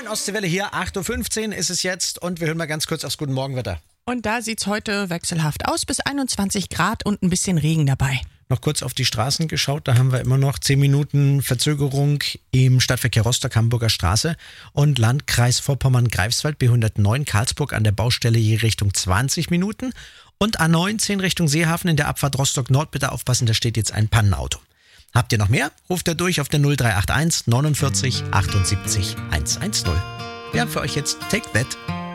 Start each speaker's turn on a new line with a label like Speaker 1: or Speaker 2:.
Speaker 1: Ostseewelle hier, 8.15 Uhr ist es jetzt und wir hören mal ganz kurz aufs Guten Morgenwetter.
Speaker 2: Und da sieht's heute wechselhaft aus, bis 21 Grad und ein bisschen Regen dabei.
Speaker 1: Noch kurz auf die Straßen geschaut, da haben wir immer noch 10 Minuten Verzögerung im Stadtverkehr Rostock-Hamburger Straße und Landkreis Vorpommern-Greifswald B109 Karlsburg an der Baustelle je Richtung 20 Minuten und A19 Richtung Seehafen in der Abfahrt Rostock-Nord. Bitte aufpassen, da steht jetzt ein Pannenauto. Habt ihr noch mehr? Ruft ihr durch auf der 0381 49 78 110. Wir haben für euch jetzt Take That.